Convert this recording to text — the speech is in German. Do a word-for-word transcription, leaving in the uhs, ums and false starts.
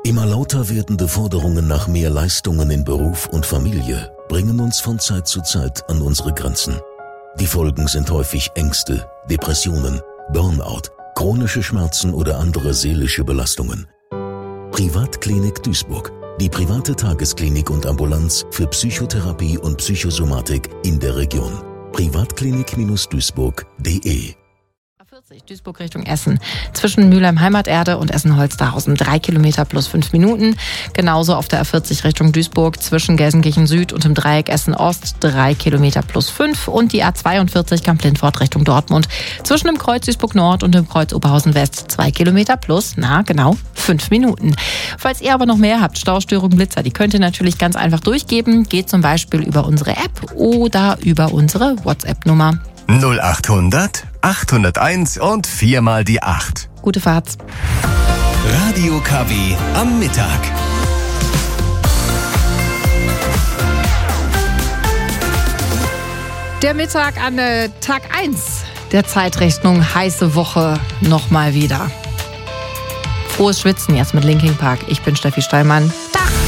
Immer lauter werdende Forderungen nach mehr Leistungen in Beruf und Familie bringen uns von Zeit zu Zeit an unsere Grenzen. Die Folgen sind häufig Ängste, Depressionen, Burnout, chronische Schmerzen oder andere seelische Belastungen. Privatklinik Duisburg. Die private Tagesklinik und Ambulanz für Psychotherapie und Psychosomatik in der Region. privatklinik Duisburg punkt de vierzig Duisburg Richtung Essen. Zwischen Mülheim Heimaterde und Essen-Holsterhausen drei Kilometer plus fünf Minuten. Genauso auf der A vierzig Richtung Duisburg zwischen Gelsenkirchen Süd und dem Dreieck Essen Ost drei Kilometer plus fünf. Und die A zweiundvierzig Kamp-Lindfort Richtung Dortmund zwischen dem Kreuz Duisburg Nord und dem Kreuz Oberhausen West zwei Kilometer plus, na genau, fünf Minuten. Falls ihr aber noch mehr habt, Staustörungen, Blitzer, die könnt ihr natürlich ganz einfach durchgeben. Geht zum Beispiel über unsere App oder über unsere WhatsApp-Nummer. null achthundert achthunderteins und viermal die acht. Gute Fahrt. Radio K W am Mittag. Der Mittag an äh, Tag eins der Zeitrechnung, heiße Woche nochmal wieder. Frohes Schwitzen jetzt mit Linkin Park. Ich bin Steffi Steinmann.